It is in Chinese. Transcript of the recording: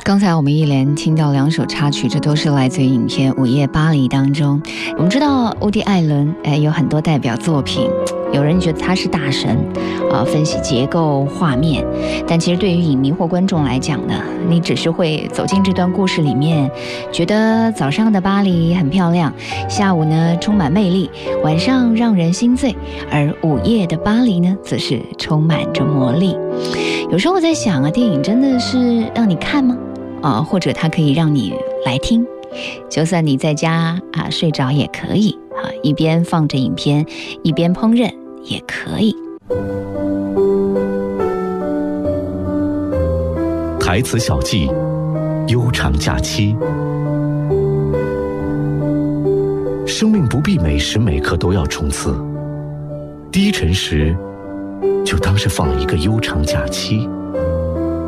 刚才我们一连听到2首插曲，这都是来自于影片《午夜巴黎》当中。我们知道欧迪·艾伦有很多代表作品，有人觉得他是大神分析结构画面，但其实对于影迷或观众来讲呢，你只是会走进这段故事里面，觉得早上的巴黎很漂亮，下午呢充满魅力，晚上让人心醉，而午夜的巴黎呢则是充满着魔力。有时候我在想电影真的是让你看吗？或者它可以让你来听，就算你在家睡着也可以一边放着影片一边烹饪也可以。 台词小记，悠长假期。生命不必每时每刻都要冲刺，低沉时就当是放一个悠长假期。